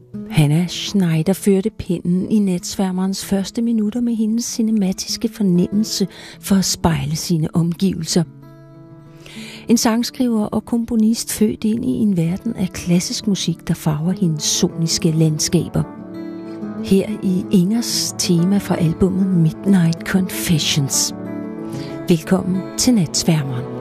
Hannah Schneider førte pinden i Natsværmerens første minutter med hendes cinematiske fornemmelse for at spejle sine omgivelser. En sangskriver og komponist født ind i en verden af klassisk musik, der farver hendes soniske landskaber. Her i Ingers tema fra albumet Midnight Confessions. Velkommen til Natsværmeren.